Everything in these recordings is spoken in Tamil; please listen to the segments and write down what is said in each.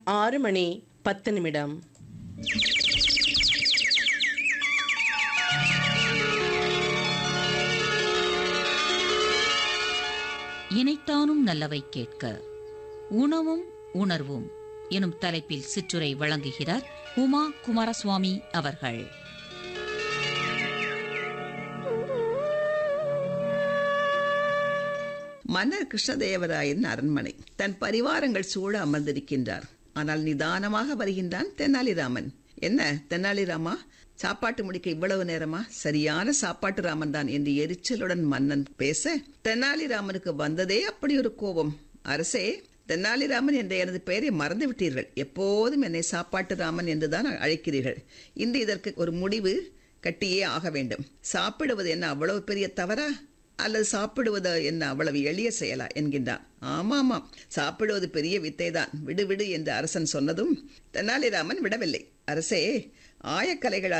6:10. இனைத்தானும் நல்லவை கேட்க உணவும் உணர்வும் எனும் தலைப்பில் சிற்றுரை வழங்குகிறார் உமா குமாரசுவாமி அவர்கள். மன்னர் கிருஷ்ணதேவராயன் அரண்மனை. தன் பரிவாரங்கள் சூழ அமர்ந்திருக்கின்றார். ஆனால் நிதானமாக வருகின்றான் தெனாலிராமன். என்ன தெனாலிராமா, சாப்பாட்டு முடிக்க இவ்வளவு நேரமா? சரியான சாப்பாட்டு ராமன் தான் என்று எரிச்சலுடன் மன்னன் பேச, தெனாலிராமனுக்கு வந்ததே அப்படி ஒரு கோபம். அரசே, தெனாலிராமன் என்ற எனது பெயரை மறந்து விட்டீர்கள். எப்போதும் என்னை சாப்பாட்டு ராமன் என்றுதான் அழைக்கிறீர்கள். இன்று இதற்கு ஒரு முடிவு கட்டியே ஆக வேண்டும். சாப்பிடுவது என்ன அவ்வளவு பெரிய தவறா, அல்லது சாப்பிடுவது என்ன அவ்வளவு எளிய செயலா என்கின்றான். ஆமாம், சாப்பிடுவது பெரிய வித்தைதான், விடு விடு என்று அரசன் சொன்னதும் தெனாலிராமன் விடவில்லை. அரசே, ஆயக்கலைகள்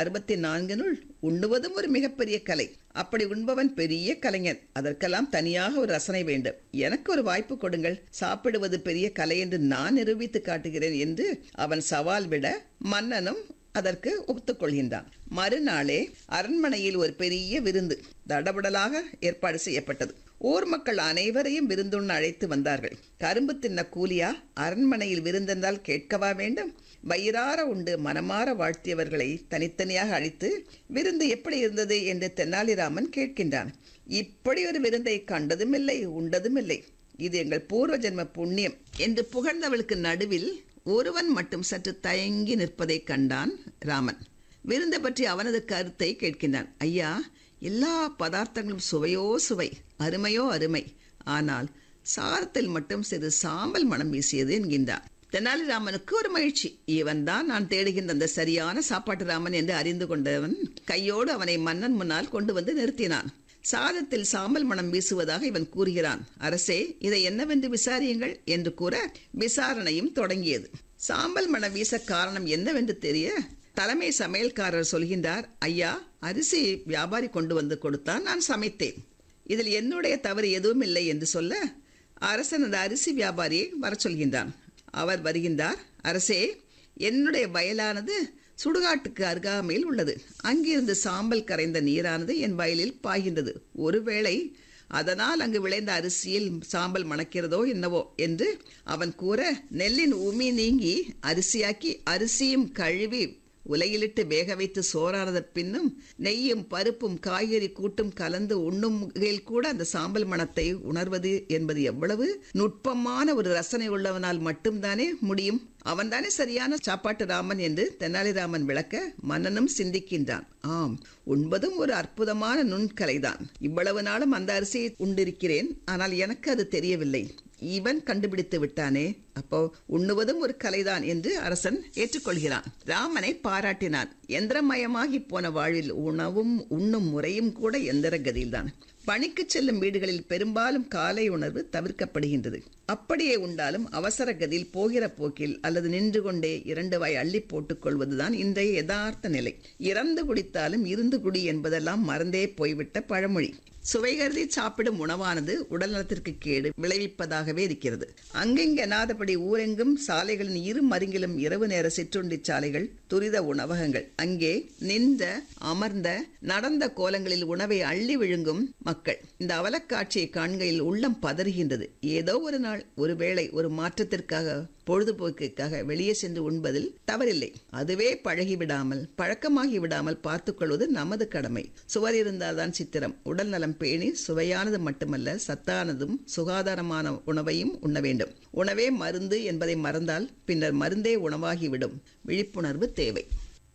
64 உண்ணுவதும் ஒரு மிகப்பெரிய கலை. அப்படி உண்பவன் பெரிய கலைஞன். அதற்கெல்லாம் தனியாக ஒரு ரசனை வேண்டும். எனக்கு ஒரு வாய்ப்பு கொடுங்கள். சாப்பிடுவது பெரிய கலை என்று நான் நிரூபித்து காட்டுகிறேன் என்று அவன் சவால் விட மன்னனும் அதற்கு ஒத்துக்கொள்கின்றான். மறுநாளே அரண்மனையில் ஒரு பெரிய விருந்து தடபுடலாக ஏற்பாடு செய்யப்பட்டது. ஊர் மக்கள் அனைவரையும் விருந்துண்ண அழைத்து வந்தார்கள். கரும்பு தின்ன கூலியா அரண்மனையில் விருந்தென்றால் கேட்கவா வேண்டும்? வயிறார உண்டு மனமாற வாழ்த்தியவர்களை தனித்தனியாக அழைத்து விருந்து எப்படி இருந்தது என்று தெனாலிராமன் கேட்கின்றான். இப்படி ஒரு விருந்தை கண்டதும் இல்லை, உண்டதும் இல்லை. இது எங்கள் பூர்வ ஜென்ம புண்ணியம் என்று புகழ்ந்தவளுக்கு நடுவில் ஒருவன் மட்டும் சற்று தயங்கி நிற்பதை கண்டான் ராமன். விருந்தை பற்றி அவனது கருத்தை கேட்கின்றான். ஐயா, எல்லா பதார்த்தங்களும் சுவையோ சுவை, அருமையோ அருமை. ஆனால் சாரத்தில் மட்டும் சிறு சாம்பல் மனம் வீசியது என்கின்றான். தெனாலிராமனுக்கு ஒரு மகிழ்ச்சி. இவன் தான் நான் தேடுகின்ற அந்த சரியான சாப்பாட்டு ராமன் என்று அறிந்து கொண்டவன் கையோடு அவனை மன்னன் முன்னால் கொண்டு வந்து நிறுத்தினான். சாதத்தில் சாம்பல் மனம் வீசுவதாக இவன் கூறுகிறான். அரசே, இதை என்னவென்று விசாரியுங்கள் என்று கூற விசாரணையும் தொடங்கியது. சாம்பல் மனம் வீச காரணம் என்னவென்று தெரிய தலைமை சமையல்காரர் சொல்கின்றார். ஐயா, அரிசி வியாபாரி கொண்டு வந்து கொடுத்தான், நான் சமைத்தேன். இதில் என்னுடைய தவறு எதுவும் இல்லை என்று சொல்ல அரசன் அந்த அரிசி வியாபாரியை வர சொல்கின்றான். அவர் வருகின்றார். அரசே, என்னுடைய வயலானது சுடுகாட்டுக்கு அருகாமையில் உள்ளது. அங்கிருந்து சாம்பல் கரைந்த நீரானது என் வயலில் பாய்கின்றது. ஒருவேளை அதனால் அங்கு விளைந்த அரிசியில் சாம்பல் மணக்கிறதோ என்னவோ என்று அவன் கூற, நெல்லின் உமி நீங்கி அரிசியாக்கி அரிசியும் கழுவி உலையிலிட்டு வேக வைத்து சோறானத பின்னும் நெய்யும் பருப்பும் காய்கறி கூட்டும் கலந்து உண்ணுகையில் கூட அந்த சாம்பல் மணத்தை உணர்வது என்பது எவ்வளவு நுட்பமான ஒரு ரசனை உள்ளவனால் மட்டும்தானே முடியும். அவன்தானே சரியான சாப்பாட்டு ராமன் என்று தெனாலிராமன் விளக்க மன்னனும் சிந்திக்கின்றான். ஆம், உண்பதும் ஒரு அற்புதமான நுண்கலைதான். இவ்வளவு நாளும் அந்த அரிசியை உண்டிருக்கிறேன், ஆனால் எனக்கு அது தெரியவில்லை. இவன் கண்டுபிடித்து விட்டானே, அப்போ உண்ணுவதும் ஒரு கலைதான் என்று அரசன் ஏற்றுக்கொள்கிறான். ராமனை பாராட்டினான். எந்திரமயமாகி போன வாழ்வில் உணவும் உண்ணும் முறையும் கூட எந்திர கதியில்தான். பணிக்கு செல்லும் வீடுகளில் பெரும்பாலும் காலை உணர்வு தவிர்க்கப்படுகின்றது. அப்படியே உண்டாலும் அவசர கதியில் போகிற போக்கில் அல்லது நின்று கொண்டே 2 வாய் அள்ளி போட்டுக் கொள்வதுதான் இன்றைய யதார்த்த நிலை. இறந்து குடித்தாலும் இருந்து குடி என்பதெல்லாம் மறந்தே போய்விட்ட பழமொழி. சுவை கருதி சாப்பிடும் உணவானது உடல் நலத்திற்கு கேடு விளைவிப்பதாகவே இருக்கிறது. அங்கெங்கெனாதபடி ஊரெங்கும் சாலைகளின் இரு மருங்கிலும் இரவு நேர சிற்றுண்டி சாலைகள், துரித உணவகங்கள். அங்கே நின்ற அமர்ந்த நடந்த கோலங்களில் உணவை அள்ளி விழுங்கும் மக்கள். இந்த அவலக்காட்சியை காண்கையில் உள்ளம் பதறுகின்றது. ஏதோ ஒரு நாள், ஒருவேளை ஒரு மாற்றத்திற்காக, பொழுதுபோக்கிற்காக வெளியே சென்று உண்பதில் தவறில்லை. அதுவே பழகிவிடாமல், பழக்கமாகி விடாமல் பார்த்துக் கொள்வது நமது கடமை. சுவர் இருந்தால்தான் சித்திரம். உடல் நலம் பேணி சுவையானது மட்டுமல்ல, சத்தானதும் சுகாதாரமான உணவையும் உண்ண வேண்டும். உணவே மருந்து என்பதை மறந்தால் பின்னர் மருந்தே உணவாகிவிடும். விழிப்புணர்வு தேவை.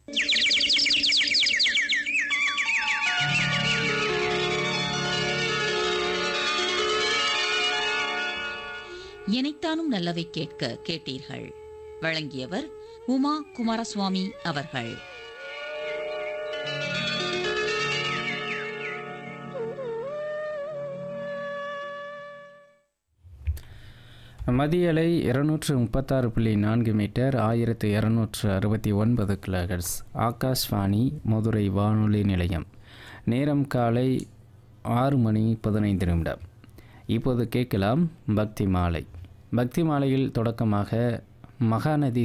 இனைத்தானும் நல்லவை கேட்க கேட்டீர்கள். வழங்கியவர் உமா குமாரசுவாமி அவர்கள். மதியலை 236.4 மீட்டர் 1269 கிலோஹெர்ட்ஸ். ஆகாஷ்வாணி மதுரை வானொலி நிலையம். நேரம் காலை 6:15. இப்போது கேட்கலாம் பக்தி மாலை. பக்தி மாலையில் தொடக்கமாக மகாநதி